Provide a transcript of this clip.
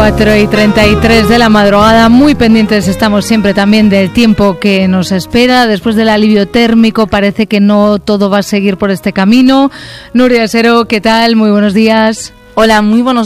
4:33 de la madrugada, muy pendientes estamos siempre también del tiempo que nos espera. Después del alivio térmico parece que no todo va a seguir por este camino. Nuria Sero, ¿qué tal? Muy buenos días. Hola, muy buenos